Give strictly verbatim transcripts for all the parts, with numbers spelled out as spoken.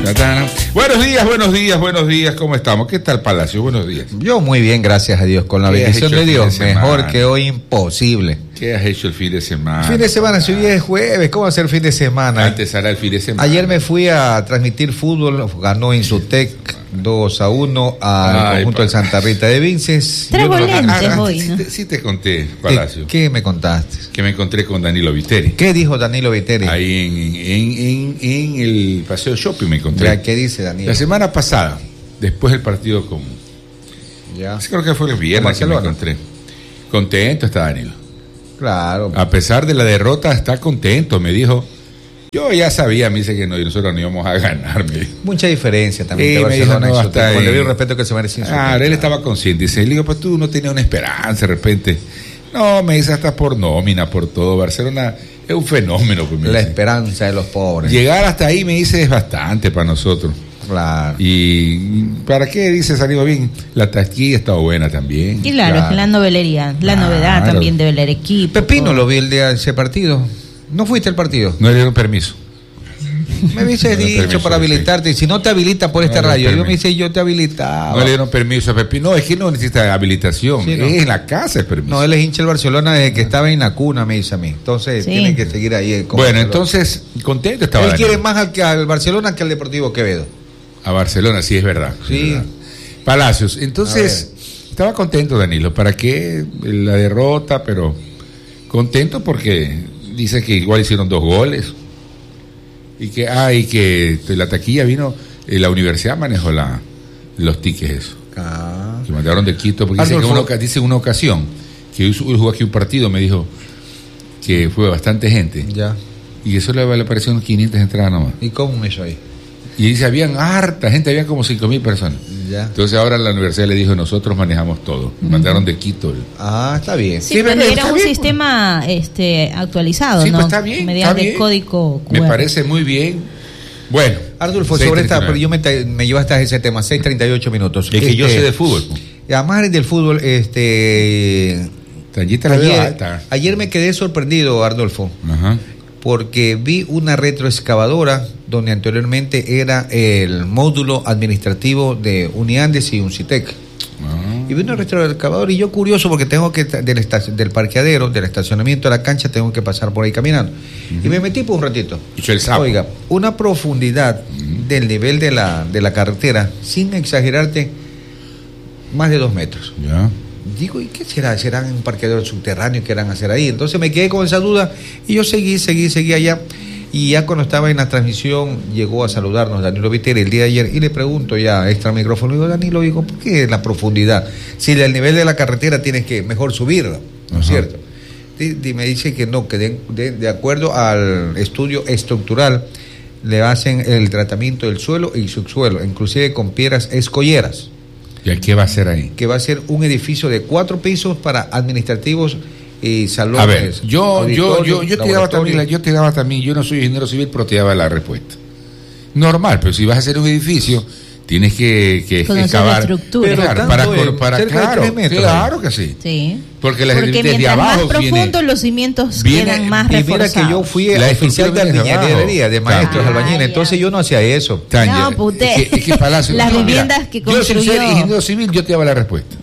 Buenos días, buenos días, buenos días, ¿cómo estamos? ¿Qué tal, Palacio? Buenos días. Yo muy bien, gracias a Dios, con la bendición de Dios, mejor que hoy imposible. ¿Qué has hecho el fin de semana? Fin de semana, si hoy es jueves, ¿cómo va a ser el fin de semana? Antes hará el fin de semana. Ayer me fui a transmitir fútbol, ganó Insutec dos a uno al Ay, conjunto del Santa Rita de Vinces. Tres volentes ah, hoy, ¿no? Sí, sí te conté, Palacio. ¿Qué, ¿Qué me contaste? Que me encontré con Danilo Viteri. ¿Qué dijo Danilo Viteri? Ahí en, en, en, en el Paseo Shopping me encontré. Ya, ¿qué dice Danilo? La semana pasada, después del partido con... Ya. Creo que fue el viernes que me encontré. Contento está Danilo. Claro. A pesar de la derrota, está contento, me dijo. Yo ya sabía, me dice que no, y nosotros no íbamos a ganar. Me dijo. Mucha diferencia también. Sí, de Barcelona, me dijo, no, hasta con el ahí. respeto que se merece. Ah, él estaba consciente. Dice, le digo, pues tú no tenías una esperanza de repente. No, me dice, hasta por nómina, por todo. Barcelona es un fenómeno. Pues, la dice. esperanza de los pobres. Llegar hasta ahí, me dice, es bastante para nosotros. Claro. ¿Y para qué? Dice, salió bien. La taquilla estaba buena también. Y claro, claro. Es la novelería, la claro. novedad también de ver el equipo. Pepino todo. Lo vi el día de ese partido. ¿No fuiste al partido? No le dieron permiso. Me hubiese no dicho permiso, para habilitarte. Si no te habilita por no esta radio, yo me dice, yo te habilitaba. No le dieron permiso a Pepino. No, es que no necesita habilitación. Sí, no. Es en la casa el permiso. No, él es hincha del Barcelona desde que estaba en la cuna, me dice a mí. Entonces, sí. Tiene que seguir ahí. Bueno, Barcelona. Entonces, contento estaba. Él Daniel. quiere más al, que al Barcelona que al Deportivo Quevedo. A Barcelona, sí, es verdad. Sí. Es verdad. Palacios. Entonces, estaba contento, Danilo. ¿Para qué la derrota? Pero contento porque dice que igual hicieron dos goles. Y que, ah, y que la taquilla vino, eh, la universidad manejó la, los tickets, eso. Ah. Que mandaron de Quito, porque dice, que una, dice una ocasión, que hoy jugó aquí un partido, me dijo que fue bastante gente. Ya. Y eso le, le aparecieron quinientas entradas nomás. ¿Y cómo me hizo ahí? Y dice, habían harta gente, habían como cinco mil personas. Ya. Entonces ahora la universidad le dijo, nosotros manejamos todo. Uh-huh. Mandaron de Quito. El... Ah, está bien. Sí, sí pero era un bien, sistema pues. este, actualizado, sí, ¿no? Pues está bien, mediante está bien. Código Q R. Me parece muy bien. Bueno. Ardulfo, sobre esta, pero yo me, me llevaste a ese tema, seis treinta y ocho minutos. Es que este, yo sé de fútbol. Además del fútbol, este... Ayer, ayer me quedé sorprendido, Ardolfo. Ajá. Porque vi una retroexcavadora donde anteriormente era el módulo administrativo de Uniandes y Uncitec. Uh-huh. Y vi una retroexcavadora y yo curioso porque tengo que, del, estac- del parqueadero, del estacionamiento a la cancha, tengo que pasar por ahí caminando. Uh-huh. Y me metí por un ratito. El sapo. Oiga, una profundidad uh-huh. del nivel de la, de la carretera, sin exagerarte, más de dos metros. Ya. Yeah. Digo, ¿y qué será? ¿Serán un parqueadero subterráneo que quieran hacer ahí? Entonces me quedé con esa duda y yo seguí, seguí, seguí allá. Y ya cuando estaba en la transmisión llegó a saludarnos Danilo Viteri el día de ayer y le pregunto ya extra micrófono, digo, Danilo, digo, ¿por qué la profundidad? Si el nivel de la carretera tienes que mejor subirla, ¿no es cierto? Y, y me dice que no, que de, de, de acuerdo al estudio estructural le hacen el tratamiento del suelo y subsuelo, inclusive con piedras escolleras. ¿Y qué va a hacer ahí? Que va a ser un edificio de cuatro pisos para administrativos y salones. A ver, yo yo yo yo te daba también, yo te daba también, yo no soy ingeniero civil, pero te daba la respuesta. Normal, pero si vas a hacer un edificio, tienes que, que excavar. Estructura. Claro, para, para, para claro, claro que sí. Sí. Porque, las, Porque desde mientras abajo más profundo viene, los cimientos viene, quedan más y reforzados. Mira que yo fui la oficial de albañilería, de maestros ah, albañiles, ya. Entonces yo no hacía eso. Tanya, no, puté. Es que, es que Palacio, las no, viviendas mira, que construyó. Yo sin ser ingeniero civil, yo te daba la respuesta.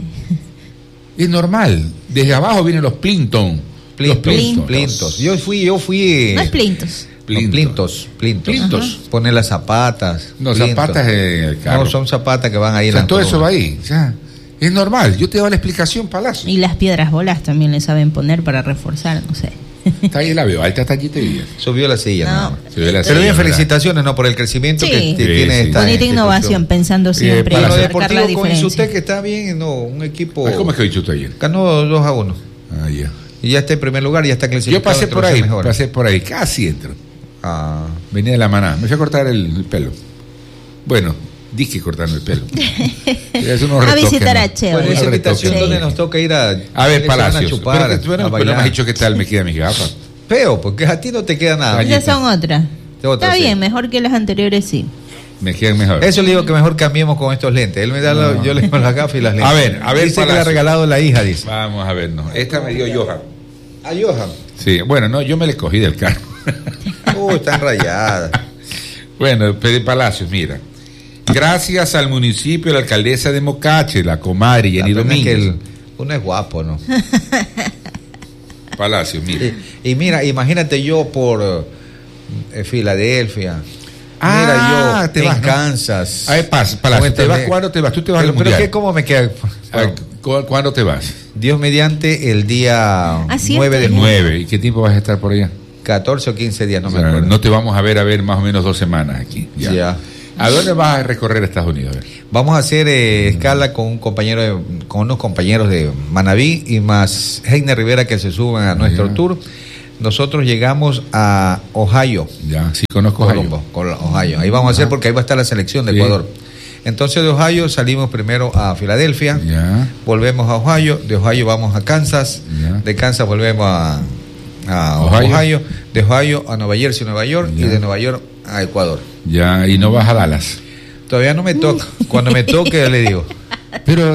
Es normal. Desde abajo vienen los plinton. Los plintos. plintos. Yo fui, yo fui. No es plintos. Plintos, plintos. Plintos. plintos. Ponen las zapatas. No, plintos. zapatas en el carro. No, son zapatas que van ahí. O sea, todo eso va ahí. O sea, es normal. Yo te doy la explicación, Palacio. Y las piedras bolas también le saben poner para reforzar, no sé. Está ahí la veo, alta tallita y bien. Subió la silla. No. No. Subió la Pero silla, bien, felicitaciones, ¿no? Por el crecimiento sí. que sí, tiene sí. esta bonita innovación, pensando siempre eh, en para marcar Deportivo la con diferencia. Insutec que está bien, no, un equipo. ¿Cómo es que ha dicho usted ayer? Ganó dos a uno. Ah, ya. Y ya está en primer lugar, ya está clasificado. Yo pasé por ahí, pasé por ahí, casi entro. Ah. Venía de la maná, me fui a cortar el, el pelo. Bueno, dije cortarme el pelo. A visitar a Cheo. Bueno, esa invitación sí. donde nos toca ir a. A ver, Palacios. A chupar, pero, bueno, a pero no me has dicho qué tal me quedan mis gafas. Feo, porque a ti no te queda nada. Esas son otras. Otra, Está sí. bien, mejor que las anteriores, sí. Me quedan mejor. Eso le digo que mejor cambiemos con estos lentes. Él me da, no. la, yo le doy las gafas y las lentes. A ver, a ver, dice Palacio. Que le ha regalado la hija, dice. Vamos a ver, no. Esta me dio Johan. ¿A Johan? Sí, bueno, no, yo me la escogí del carro. Uh, están rayadas. Bueno, Pedro Palacios, mira. Gracias al municipio, la alcaldesa de Mocache, la comadre Jenny Domínguez. El, uno es guapo, ¿no? Palacios, mira. Y, y mira, imagínate yo por eh, Filadelfia. Ah, mira, yo te en vas, ¿no? Kansas. A ver, Paz, Palacios, ¿te vas? ¿Cuándo te vas? ¿Tú te vas pero, al pero mundial? ¿qué, ¿cómo me queda? Bueno, ¿cu- ¿Cuándo te vas? Dios mediante el día Ah, nueve de cierto, junio. nueve. ¿Y qué tiempo vas a estar por allá? catorce o quince días, no O me sea, acuerdo. no te vamos a ver a ver más o menos dos semanas aquí. Ya. Ya. ¿A dónde vas a recorrer Estados Unidos? A ver. Vamos a hacer eh, escala con un compañero de- con unos compañeros de Manabí y más Heiner Rivera que se suban a nuestro Ya. tour. Nosotros llegamos a Ohio, Ya, sí conozco Ohio. Colombo, con Ohio. Ahí vamos a hacer porque ahí va a estar la selección de Sí. Ecuador. Entonces de Ohio salimos primero a Filadelfia, Ya. volvemos a Ohio, de Ohio vamos a Kansas, Ya. de Kansas volvemos a, a Ohio. Ohio. de Ohio a Nueva Jersey, Nueva York Ya. y de Nueva York a Ecuador. Ya, y no vas a Dallas. Todavía no me toca, cuando me toque ya le digo. Pero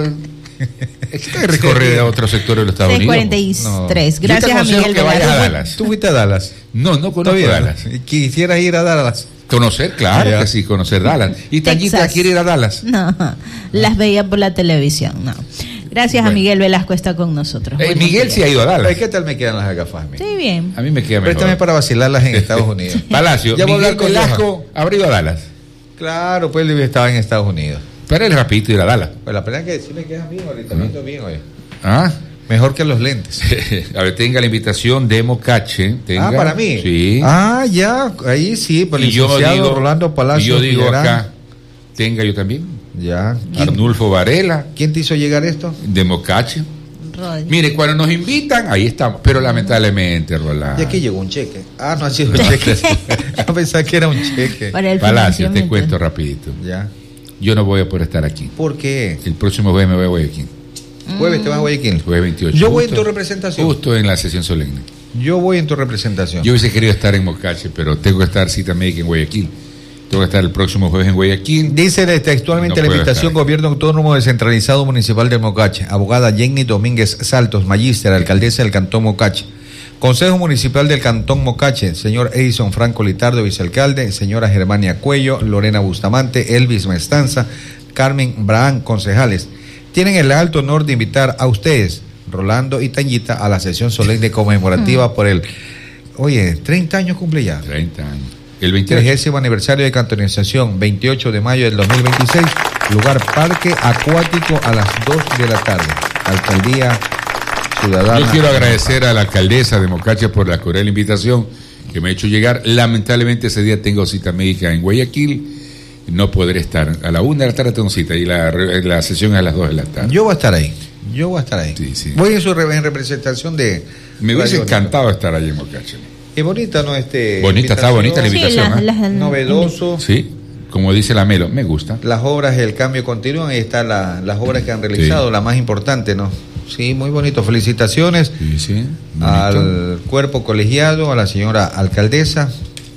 es que recorrer a otros sectores de los Estados seis Unidos. cuarenta y tres. Yo te Gracias a aconsejo Miguel que vayas a Velasco. Dallas. ¿Tú fuiste a Dallas? No, no conozco Todavía. Dallas. Quisieras ir a Dallas. Conocer, claro Ya. que sí, conocer Dallas. ¿Y Tallita Texas. quiere ir a Dallas? No, las veía por la televisión, no. Gracias Bueno. a Miguel Velasco, está con nosotros. Eh, Buenos Miguel días. sí ha ido a Dallas. Ay, ¿qué tal me quedan las gafas? Sí, bien. A mí me queda mejor. Préstame para vacilarlas en Estados Unidos. Palacio, Ya voy a Miguel hablar con Velasco habrá ido a Dallas. Claro, pues él estaba en Estados Unidos. Pero él rapidito ir a Dallas. Pues la pena es que sí me quedan bien ahorita, viendo bien hoy. ¿Ah? Mejor que los lentes. A ver, tenga la invitación de Mocache. Tenga. Ah, para mí. Sí. Ah, ya, ahí sí, por el y yo licenciado digo, Rolando Palacio. y yo digo Villarán. acá, tenga yo también. Ya. ¿Quién, Arnulfo Varela, quién te hizo llegar esto? de Mocache. Rodri. Mire, cuando nos invitan, ahí estamos. Pero lamentablemente, Rolando. Y aquí llegó un cheque. Ah, no ha sido un cheque. Yo pensaba que era un cheque. Para el Palacio, te financiamiento. cuento rapidito. Ya. Yo no voy a poder estar aquí. ¿Por qué? El próximo jueves me voy a Guayaquil. Jueves te vas a Guayaquil. Jueves veintiocho. Yo voy en Justo- tu representación. Justo en la sesión solemne. Yo voy en tu representación. Yo hubiese querido estar en Mocache, pero tengo que estar cita médica en Guayaquil. Tengo que estar el próximo jueves en Guayaquil. Dice textualmente No la puedo invitación estar. Gobierno Autónomo Descentralizado Municipal de Mocache, abogada Jenny Domínguez Saltos, magíster, alcaldesa del Cantón Mocache. Consejo Municipal del Cantón Mocache, señor Edison Franco Litardo, vicealcalde, señora Germania Cuello, Lorena Bustamante, Elvis Mestanza, Carmen Braham, concejales. Tienen el alto honor de invitar a ustedes, Rolando y Tañita, a la sesión solemne conmemorativa por el, oye, treinta años cumple ya. treinta años. El veintiocho. trigésimo aniversario de cantonización, veintiocho de mayo del dos mil veintiséis, lugar Parque Acuático a las dos de la tarde. Alcaldía Ciudadana. Yo quiero agradecer a la alcaldesa de Mocache por la cordial invitación que me ha hecho llegar. Lamentablemente ese día tengo cita médica en Guayaquil. No podré estar. A la una de la tarde tengo cita y la, la sesión es a las dos de la tarde. Yo voy a estar ahí. Yo voy a estar ahí. Sí, sí. Voy en su re- en representación de. Me hubiese Radio encantado estar allí en Mocache. Es bonita, ¿no? Este, Bonita, está bonita la Sí, invitación. las- ¿eh? las- Novedoso. Sí, como dice la Melo, me gusta. Las obras del cambio continúan. Ahí están la- las obras que han realizado, Sí. la más importante, ¿no? Sí, muy bonito. Felicitaciones Sí, sí. Bonito. al cuerpo colegiado, a la señora alcaldesa.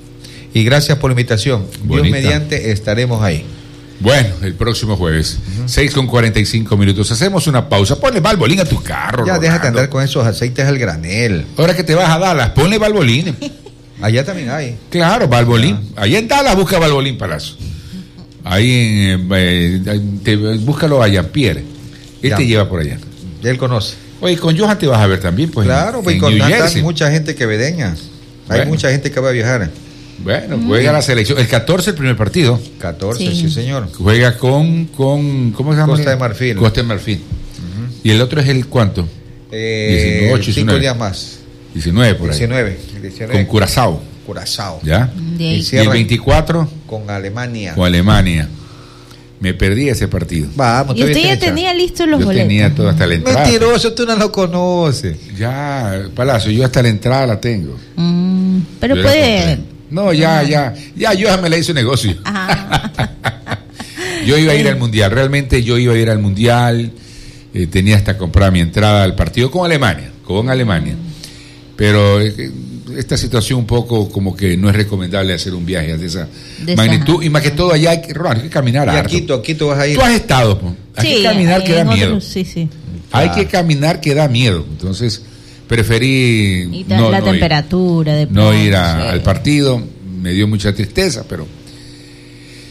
Y gracias por la invitación. Dios Bonita. mediante estaremos ahí. Bueno, el próximo jueves, seis con cuarenta y cinco minutos. Hacemos una pausa. Ponle Valvolín a tu carro. Ya, Rolando. déjate andar con esos aceites al granel. Ahora que te vas a Dallas, ponle Valvolín. Allá también hay. Claro, Valvolín. Allá en Dallas busca Valvolín Palacio. Ahí en. eh, eh, te- búscalo a Jean-Pierre. Él Ya. te lleva por allá. Ya él conoce. Oye, con Johan te vas a ver también, pues. Claro, en, pues en con New tanta- Jersey. mucha gente que vedeña. Hay Bueno. mucha gente que va a viajar. Bueno, juega la selección. El catorce, el primer partido. catorce, Sí. sí, señor. Juega con. con ¿Cómo se llama? Costa de Marfil. Costa de Marfil. Y el otro es el cuánto? Eh, dieciocho, cinco diecinueve. días más. diecinueve por ahí. diecinueve. diecinueve. Con Curazao. Curazao. ¿Ya? De Y ahí. Y el cierran veinticuatro con Alemania. con Alemania. Me perdí ese partido. Vamos, Y usted todavía ya está tenía listos los Yo boletos. tenía todo hasta la entrada. Mentiroso, tú no lo conoces. Ya, Palacio, yo hasta la entrada la tengo. Mm, pero Yo la puede. compré. No, ya, ya. Ya, yo ya me la hice negocio. Ajá. Yo iba a ir al mundial. Realmente yo iba a ir al mundial. Eh, tenía hasta comprar mi entrada al partido con Alemania. Con Alemania. Pero eh, esta situación un poco como que no es recomendable hacer un viaje de esa De esa- magnitud. Y más que todo allá hay que, Ronald, hay que caminar Y a harto. Quito, a Quito vas a ir. Tú has estado, po. Hay Sí, que caminar que da en miedo. otros- sí, sí. Hay Ah. que caminar que da miedo. Entonces, preferí Y ta- no, la no ir. temperatura de No pronto, ir a- sí. al partido. Me dio mucha tristeza, pero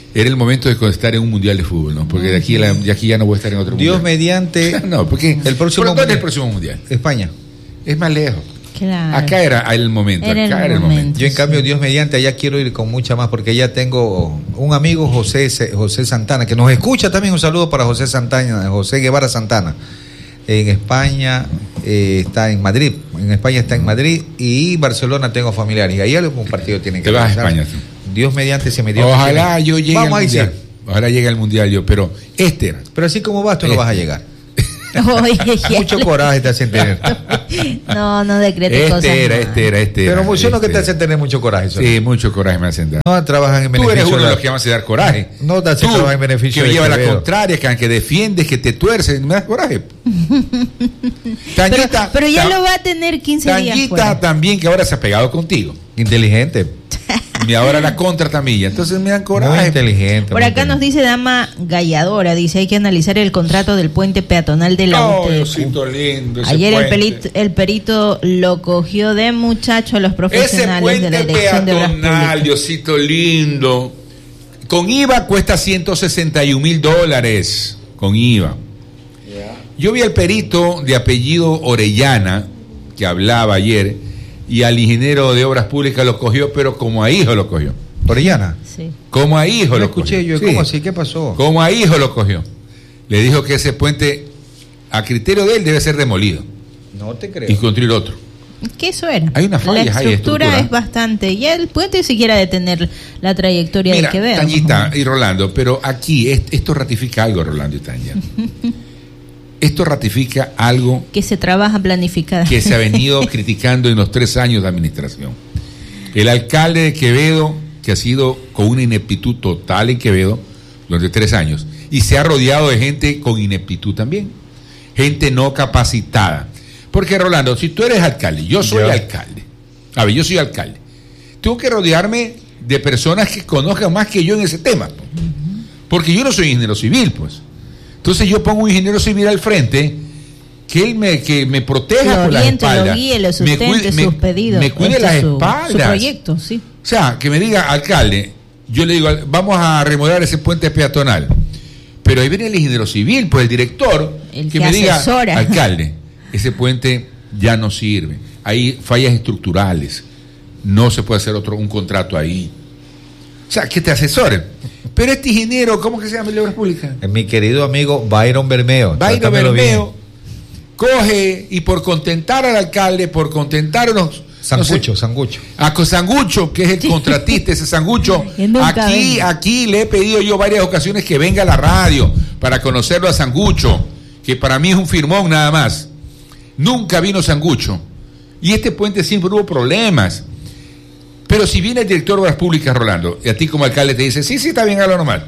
era el momento de estar en un mundial de fútbol, ¿no? Porque de aquí, la, de aquí ya no voy a estar en otro Dios mundial. mediante. No, porque el próximo ¿dónde es mundial? el próximo mundial? España. Es más lejos. Claro. Acá era el momento, Era acá el era el momento. momento. Yo en cambio, Dios mediante, allá quiero ir con mucha más, porque ya tengo un amigo, José José Santana, que nos escucha también. Un saludo para José Santana, José Guevara Santana. En España eh, está en Madrid, en España está en Madrid, y Barcelona tengo familiares, y ahí algún partido tiene que Te vas a realizar. España tú. Dios mediante se me dio. Ojalá yo llegue Vamos al ahí, mundial. sí. Ojalá llegue al mundial yo, pero este era. Pero así como vas, tú no Este. vas a llegar. Oye, ya Mucho le- coraje te hacen tener. No, no decretes cosas. Este era, malas. este era, este era. Pero mucho no que este te hacen tener mucho coraje. Solo. Sí, mucho coraje me hacen dar. No trabajan en Tú beneficio. eres uno de la- los que me hace dar coraje. No te hace Tú, trabajar en beneficio que de lleva la Quevedo. contraria, que aunque defiendes, que te tuerces, me das coraje. Pero, Tanguita, pero ya ta- lo va a tener quince días Tanguita fuera. también, que ahora se ha pegado contigo. Inteligente. Y ahora la contra también. Entonces me dan Muy coraje. inteligente. Por muy acá nos inteligente. dice Dama Galladora, dice hay que analizar el contrato del puente peatonal de la No, U T E P. Diosito lindo. ese Ayer el, puente. pelito, el perito lo cogió de muchacho a los Ese profesionales puente de la Dirección de Obras peatonal, Públicas. Diosito lindo. Con I V A cuesta ciento sesenta y un mil dólares. Con I V A. Yo vi al perito de apellido Orellana, que hablaba ayer, y al ingeniero de Obras Públicas lo cogió, pero como a hijo lo cogió. Orellana. Sí. Como a hijo Lo lo escuché cogió. yo. Sí. ¿Cómo así? ¿Qué pasó? Como a hijo lo cogió. Le dijo que ese puente, a criterio de él, debe ser demolido No te creo. y construir otro. Que eso era. Hay unas fallas, la hay estructura estructura. es bastante. Ya el puente siquiera detener la trayectoria Mira, de Quevedo. Tañita y Rolando, pero aquí es- esto ratifica algo, Rolando y Tanya. Esto ratifica algo Que se trabaja planificada. que se ha venido criticando en los tres años de administración. El alcalde de Quevedo, que ha sido con una ineptitud total en Quevedo durante tres años, y se ha rodeado de gente con ineptitud también, gente no capacitada. Porque, Rolando, si tú eres alcalde, yo soy Ya. alcalde, a ver, yo soy alcalde, tengo que rodearme de personas que conozcan más que yo en ese tema, pues. Porque yo no soy ingeniero civil, pues. Entonces yo pongo un ingeniero civil al frente que él me, que me proteja Lo por las oriente, lo espaldas. guíe, lo me sustente cuide, sus me- pedidos. me cuide Este las es su- espaldas. Su proyecto, sí. O sea, que me diga, alcalde, yo le digo, vamos a remodelar ese puente peatonal. Pero ahí viene el ingeniero civil, pues el director, El que, que me diga, asesora. alcalde, ese puente ya no sirve. Hay fallas estructurales. No se puede hacer otro un contrato ahí. O sea, que te asesoren. Pero este ingeniero, ¿cómo que se llama el de Obras Públicas? Mi querido amigo Byron Bermeo. Byron Trátamelo bien. Bermeo coge y por contentar al alcalde, por contentar a los... Sangucho, no sé, Sangucho. a Sangucho, que es el contratista, ese Sangucho, Que nunca aquí, venga. aquí le he pedido yo varias ocasiones que venga a la radio para conocerlo a Sangucho, que para mí es un firmón nada más. Nunca vino Sangucho. Y este puente siempre hubo problemas. Pero si viene el director de Obras Públicas, Rolando, y a ti como alcalde te dice, sí, sí, está bien, a lo normal.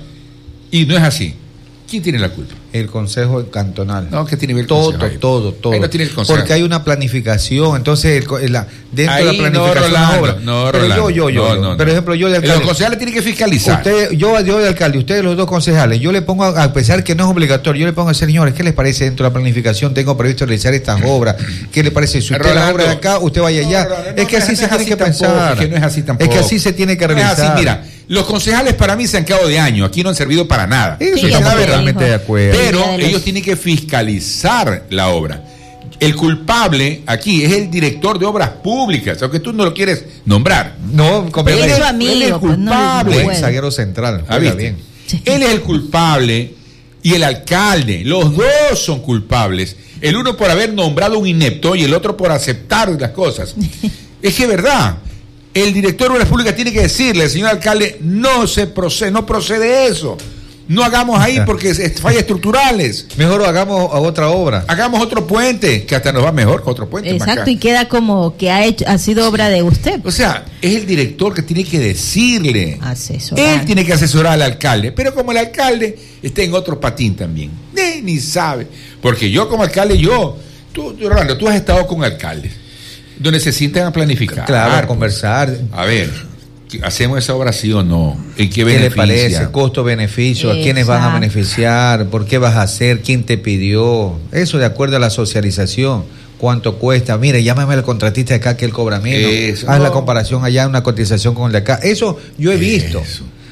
Y no es así. ¿Quién tiene la culpa? El Consejo Cantonal. No, que tiene que ver el todo, consejo ahí. todo, todo. Ahí no tiene el consejo. Porque hay una planificación. Entonces, el co- la- dentro Ahí de la planificación no, de las Rolando, obras. no, Pero Rolando. yo, yo, yo, No, yo. no, no. Por ejemplo, yo de Los alcalde. concejales tienen que fiscalizar. Usted, yo, yo de alcalde, ustedes los dos concejales, yo le pongo, a pesar que no es obligatorio, yo le pongo a señores, ¿qué les parece dentro de la planificación? Tengo previsto realizar estas obras. ¿Qué le parece? Si usted Rolando, las obras de acá, usted vaya no, allá. Rolando, es que no, así no se es tiene así que tampoco, pensar. es que no es así tampoco. Es que así se tiene que No es realizar. así, mira, los concejales para mí se han quedado de año, aquí no han servido para nada. Eso Sí, sí, ya estamos se realmente dijo. de acuerdo. Pero Ya de los- ellos tienen que fiscalizar la obra. El culpable aquí es el director de Obras Públicas, aunque tú no lo quieres nombrar. No, Pero conviene- es su él es amigo, pues, no, culpable. no buen puede. zaguero central. ¿Ah, Juega viste? bien. Sí. Él es el culpable y el alcalde, los dos son culpables. El uno por haber nombrado un inepto y el otro por aceptar las cosas. Es que es verdad. El director de Obras Públicas tiene que decirle, señor alcalde, no se procede, no procede eso. No hagamos ahí porque es fallas estructurales. Mejor hagamos a otra obra. Hagamos otro puente, que hasta nos va mejor que otro puente. más Exacto, acá. y queda como que ha hecho, ha sido obra de usted. O sea, es el director que tiene que decirle. Asesorar. Él tiene que asesorar al alcalde, pero como el alcalde está en otro patín también, eh, ni sabe. Porque yo como alcalde, yo, tú, tú, Rolando, tú has estado con alcaldes, donde se sientan a planificar. Claro, a pues. conversar. A ver, ¿hacemos esa obra sí o no? ¿En qué ¿Qué le beneficia? parece? Costo-beneficio, ¿a quiénes van a Exacto. beneficiar? ¿Por qué vas a hacer? ¿Quién te pidió? Eso de acuerdo a la socialización. ¿Cuánto cuesta? Mire, llámame al contratista de acá que él cobra menos. Eso, Haz no. la comparación allá, una cotización con el de acá. Eso yo he visto. Eso.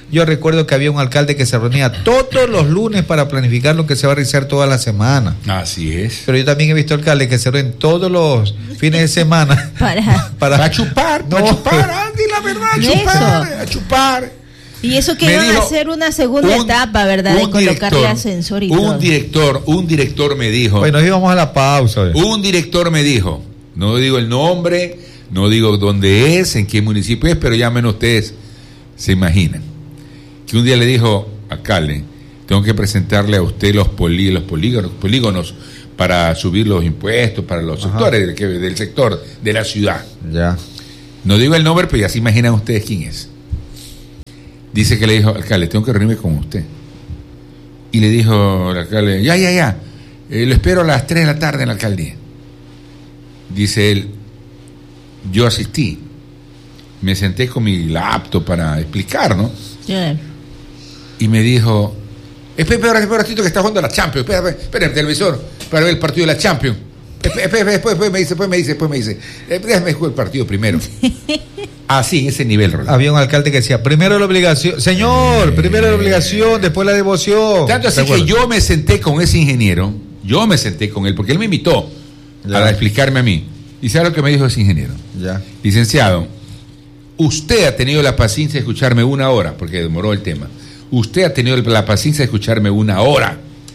Yo recuerdo que había un alcalde que se reunía todos los lunes para planificar lo que se va a realizar toda la semana. Así es. Pero yo también he visto alcaldes que se reúnen todos los fines de semana Para, para, para chupar, no, para chupar, Andy, la verdad, a Eso. chupar, a chupar. y eso que Me van a dijo, hacer una segunda un- etapa, ¿verdad? De un colocarle director, ascensor y un todo. director, un director me dijo, Bueno, íbamos a la pausa. un director me dijo, no digo el nombre, no digo dónde es, en qué municipio es, pero ya menos ustedes se imaginan. Que un día le dijo, alcalde, tengo que presentarle a usted los, poli, los polígonos, polígonos para subir los impuestos para los Ajá. sectores del, que- del sector de la ciudad. Ya. No digo el nombre, pero ya se imaginan ustedes quién es. Dice que le dijo, alcalde, tengo que reunirme con usted. Y le dijo el alcalde, ya, ya, ya, eh, lo espero a las tres de la tarde en la alcaldía. Dice él, yo asistí, me senté con mi laptop para explicar, ¿no? Ya. Y me dijo, espera, espera, espera, ratito que está jugando la Champions, espera, espera, espera, el televisor, para ver el partido de la Champions. Espera, espera, después, después me dice, después me dice, después me dice, eh, déjame jugar el partido primero. Así, en ese nivel, Rolando. Había un alcalde que decía, primero la obligación, señor, primero la obligación, después la devoción. Tanto así ¿Te que acuerdas? yo me senté con ese ingeniero, yo me senté con él, porque él me invitó Ya. a explicarme a mí. ¿Y sabe lo que me dijo ese ingeniero? Ya. Licenciado, usted ha tenido la paciencia de escucharme una hora, porque demoró el tema. Usted ha tenido la paciencia de escucharme una hora.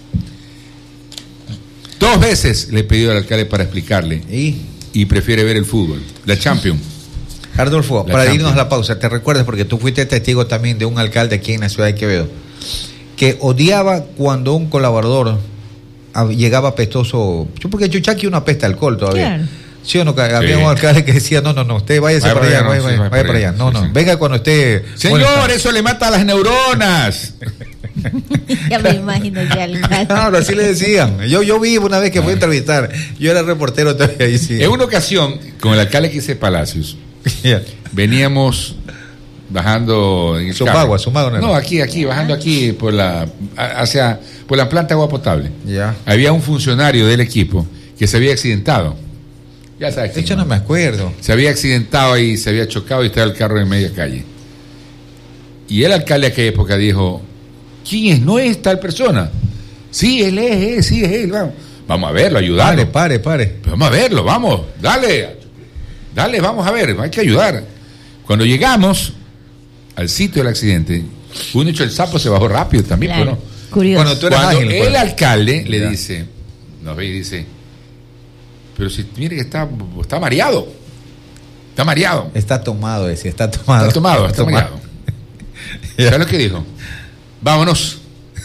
Dos veces le he pedido al alcalde para explicarle Y, y prefiere ver el fútbol, la Champions. Arnulfo, La para Champions. irnos a la pausa, te recuerdas, porque tú fuiste testigo también de un alcalde aquí en la ciudad de Quevedo, que odiaba cuando un colaborador ah, llegaba apestoso, porque Chuchaqui uno apesta alcohol todavía. Claro. Sí o no, que había Sí. un alcalde que decía, no, no, no, usted váyase Vaya para allá, para allá, vaya, no, vaya, sí, vaya vaya para para allá. allá. No, Sí, no, sí. venga cuando esté... Señor, eso le mata a las neuronas. Ya me imagino ese alcalde. Claro, así le decían. Yo, yo vi una vez que fui a entrevistar, yo era reportero todavía ahí, sí. En una ocasión, con el alcalde que hice Palacios, Ya. veníamos bajando en el Sumagua, carro. Sumagua, ¿no? No, aquí, aquí, bajando aquí por la a- hacia por la planta de agua potable. Ya. Había un funcionario del equipo que se había accidentado. Ya sabes De quién, hecho, no me acuerdo. se había accidentado y se había chocado y estaba el carro en media calle. Y el alcalde de aquella época dijo, ¿quién es? No es tal persona. Sí, él es, él, sí es él, vamos. Vamos a verlo, ayudarlo. Pare, pare, pare. Vamos a verlo, vamos, dale, dale, vamos a ver, hay que ayudar. Cuando llegamos al sitio del accidente, uno hecho el sapo se bajó rápido también, Claro. pues, ¿no? Curioso. Bueno, tú eres Cuando ágil, el pues. alcalde le Ya. dice, nos ve y dice, pero si mire que está, está mareado, está mareado, Está tomado ese, está tomado. está tomado, está mareado. ¿Sabes lo que dijo? Vámonos,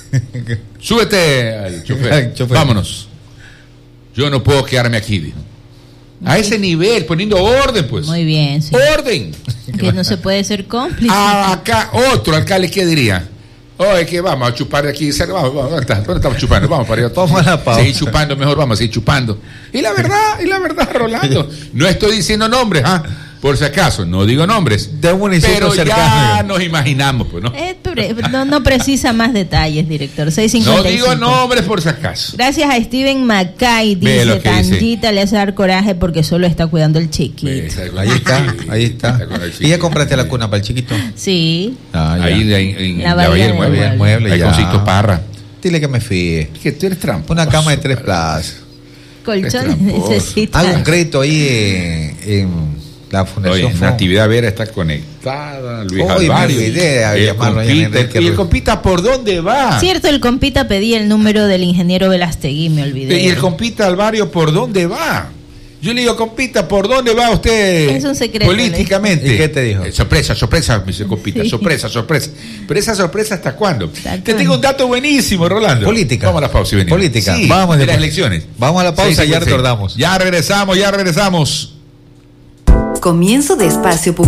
súbete al chofer, Al chofer. vámonos. Yo no puedo quedarme aquí, dijo. A ese nivel, poniendo orden, pues. Muy bien, sí. Orden. Que no se puede ser cómplice. Ah, acá otro alcalde, ¿qué diría? Oye, que vamos a chupar de aquí. cerca, Vamos, vamos, ¿dónde, está? ¿Dónde estamos chupando? Vamos para allá. Vamos a la pausa. Seguir chupando, mejor vamos a seguir chupando. Y la verdad, y la verdad, Rolando. No estoy diciendo nombres, ¿ah? Por si acaso, no digo nombres. De un municipio pero ya cercano. nos imaginamos, pues, ¿no? Eh, pre- no, no precisa más detalles, director. seis No cincuenta y cinco. digo nombres por si acaso. Gracias a Steven Mackay, Ve lo dice, que dice. Tangita le hace dar coraje porque solo está cuidando el chiquito. Ahí está, ahí está. con el ¿Y ya compraste la cuna para el chiquito? Sí. Ah, ya. Ahí en, en La la Bahía Bahía del del Mueble. Mueble. Mueble, Ahí ya. con Sixto Parra. Dile que me fíe. Que tú eres trampa. Una cama de tres plazas. Colchón tramposo. necesita. Hago un crédito ahí en, en la Fundación Oye, Fon. Natividad Vera está conectada, Luis Oye, me Alvario. olvidé de el llamarlo a compita, Enrique ¿Y el Ruiz. compita por dónde va? Cierto, el compita pedía el número del ingeniero Velastegui, me olvidé. ¿Y el compita Alvario por dónde va? Yo le digo, compita, ¿por dónde va usted Es un secreto, políticamente? ¿Y qué te dijo? Eh, sorpresa, sorpresa, me dice compita, Sí. sorpresa, sorpresa. Pero esa sorpresa, ¿hasta cuándo? ¿Hasta Te cuándo? tengo un dato buenísimo, Rolando. Política. Vamos a la pausa y venimos. Política. Sí, Vamos de después. las elecciones. Vamos a la pausa y ya seis cincuenta y seis. recordamos. Ya regresamos, ya regresamos. Comienzo de espacio publicitario.